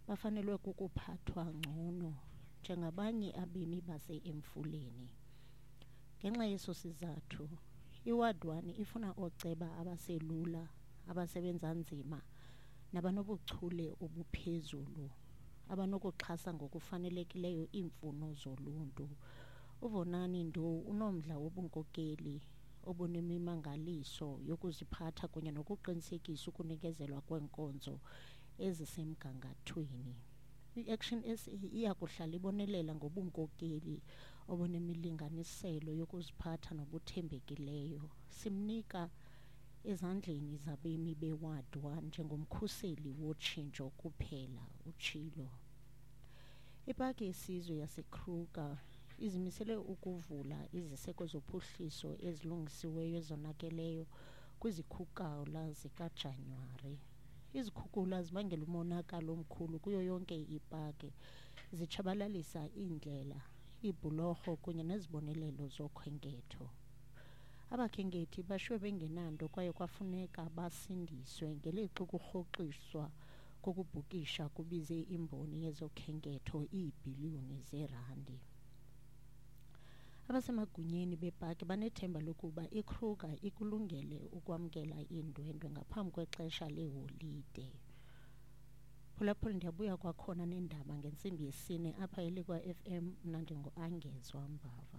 bafanelwe kukuphathwa ngcono njengabanye abemi base-Emfuleni. Ngenxa yeso sizathu, iWard 1 ifuna ooceba abaselula, abasebenza nzima, nabanobuchule obuphezulu, abanokuxhasa ngokufanelekileyo iimfuno zoluntu. UVonani Ndou unomdla wobunkokeli obunemimangaliso yokuziphatha kunye nokuqinisekisa ukunikezelwa kweenkonzo ezisemgangathweni. I-Action SA iya kuhlala ibonelela ngobunkokeli obunemilinganiselo yokuziphatha nobuthembekileyo. Simnika ezandleni zabemi beWard 1 njengomkhuseli wotshintsho kuphela, utshilo. Ipaki yesizwe yaseKruger izimisele ukuvula iziseko zophuhliso ezilungisiweyo ezonakeleyo kwizikhukula zikaJanuwari. Izikhukula zibangela umonakalo omkhulu kuyo yonke ipaki, zitshabalalisa iindlela, iibhulorho kunye nezibonelelo zokhenketho. Abakhenkethi bashiywe bengenanto kwaye kwafuneka basindiswe ngelixa ukurhoxiswa kokubhukisha kubize imboni yezokhenketho iibhiliyoni zeerandi. Abasemagunyeni bepaki banethemba lokuba iKruger ikulungele ukwamkela iindwendwe ngaphambi kwexesha leholide. Phulaphula ndiyabuya kwakhona neendaba ngentsimbi yesine apha eLikwa FM. Mna ndinguAngezwa Mbava.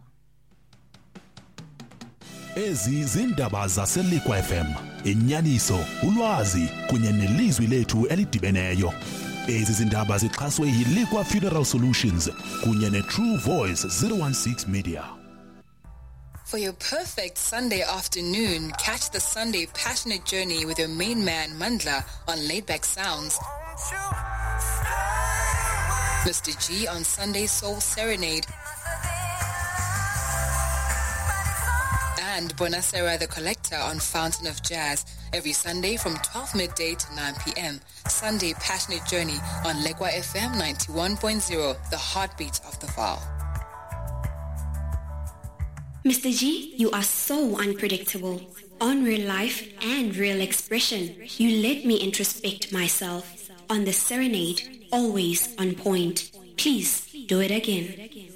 Ezi zindaba zaseLikwa FM, inyaniso, ulwazi kunye nelizwi lethu elidibeneyo. Ezi zindaba zixhaswe yiLikwa Funeral Solutions kunye neTrue Voice 016 Media. For your perfect Sunday afternoon, catch the Sunday Passionate Journey with your main man Mandla on Laidback Sounds. Mr. G on Sunday Soul Serenade. And Bonasera the Collector on Fountain of Jazz every Sunday from 12 midday to 9 p.m. Sunday Passionate Journey on Lekwa FM 91.0, the heartbeat of the Vaal. Mr. G, you are so unpredictable. On Real Life and Real Expression, you let me introspect myself. On the Serenade, always on point. Please do it again.